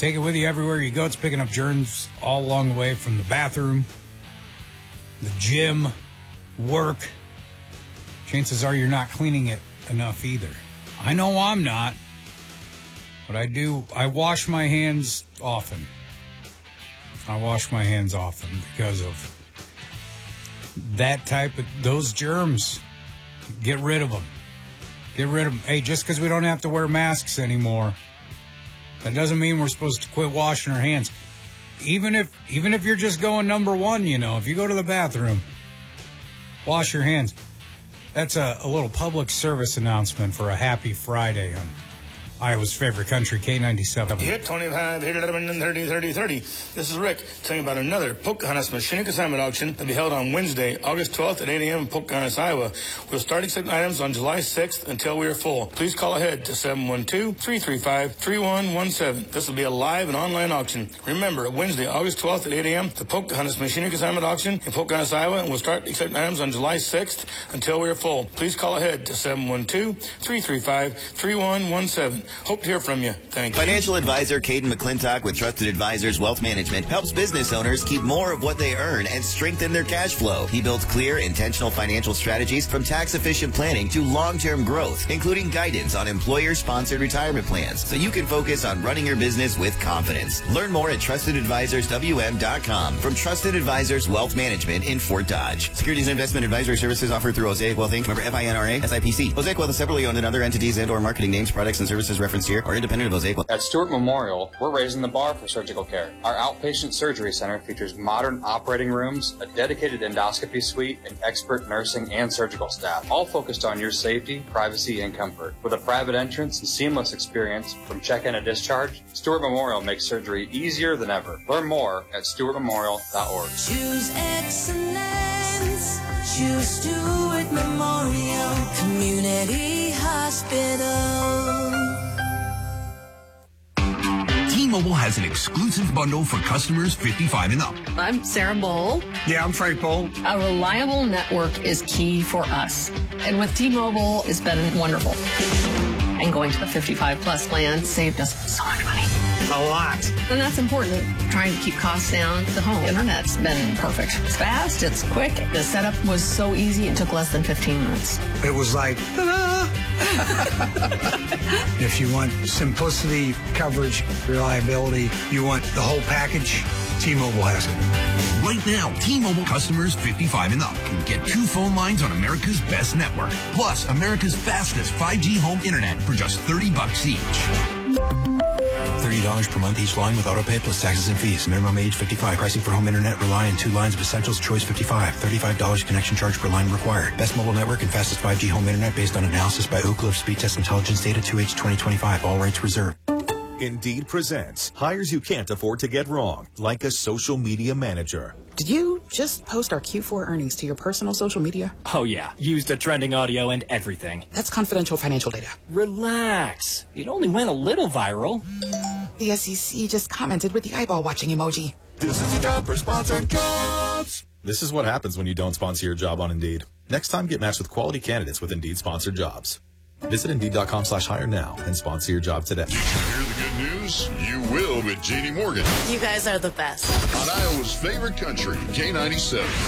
Take it with you everywhere you go. It's picking up germs all along the way from the bathroom, the gym, work. Chances are you're not cleaning it enough either. I know I'm not, but I wash my hands often. Because of those germs. Get rid of them. Hey, just because we don't have to wear masks anymore, that doesn't mean we're supposed to quit washing our hands. Even if you're just going number one, if you go to the bathroom, wash your hands. That's a little public service announcement for a happy Friday on Iowa's favorite country, K97. Hit 25, hit 11, and 30, 30, 30. This is Rick telling you about another Pocahontas Machine Consignment Auction that will be held on Wednesday, August 12th at 8 a.m. in Pocahontas, Iowa. We'll start accepting items on July 6th until we are full. Please call ahead to 712-335-3117. This will be a live and online auction. Remember, Wednesday, August 12th at 8 a.m., the Pocahontas Machine Consignment Auction in Pocahontas, Iowa, and we'll start accepting items on July 6th until we are full. Please call ahead to 712-335-3117. Hope to hear from you. Thank you. Financial advisor Caden McClintock with Trusted Advisors Wealth Management helps business owners keep more of what they earn and strengthen their cash flow. He builds clear, intentional financial strategies from tax-efficient planning to long-term growth, including guidance on employer-sponsored retirement plans, so you can focus on running your business with confidence. Learn more at TrustedAdvisorsWM.com from Trusted Advisors Wealth Management in Fort Dodge. Securities and investment advisory services offered through Osaic Wealth Inc. Member FINRA, SIPC. Osaic Wealth is separately owned, and other entities and/or marketing names, products, and services referenced here are independent of Osaic Wealth. At Stewart Memorial, we're raising the bar for surgical care. Our outpatient surgery center features modern operating rooms, a dedicated endoscopy suite, and expert nursing and surgical staff, all focused on your safety, privacy, and comfort. With a private entrance and seamless experience from check-in to discharge, Stewart Memorial makes surgery easier than ever. Learn more at stewartmemorial.org. Choose excellence. Choose Stewart Memorial Community Hospital. T-Mobile has an exclusive bundle for customers 55 and up. I'm Sarah Bowl. Yeah, I'm Frank Bowl. A reliable network is key for us. And with T-Mobile, it's been wonderful. And going to the 55-plus plan saved us so much money. A lot. And that's important. Trying to keep costs down. The home internet's been perfect. It's fast. It's quick. The setup was so easy. It took less than 15 minutes. It was like, ta-da! If you want simplicity, coverage, reliability, you want the whole package, T-Mobile has it. Right now, T-Mobile customers 55 and up can get 2 phone lines on America's best network, plus America's fastest 5G home internet for just $30 each. $30 per month each line with autopay plus taxes and fees. Minimum age 55. Pricing for home internet rely on 2 lines of Essentials Choice 55. $35 connection charge per line required. Best mobile network and fastest 5G home internet based on analysis by Oak Cliff Speed Test Intelligence data 2H 2025. All rights reserved. Indeed presents hires you can't afford to get wrong, like a social media manager. Did you just post our Q4 earnings to your personal social media? Oh, yeah. Used the trending audio and everything. That's confidential financial data. Relax. It only went a little viral. The SEC just commented with the eyeball watching emoji. This is a job for sponsored jobs. This is what happens when you don't sponsor your job on Indeed. Next time, get matched with quality candidates with Indeed sponsored jobs. Visit Indeed.com/hire now and sponsor your job today. Hear the good news? You will with J.D. Morgan. You guys are the best. On Iowa's favorite country, K97.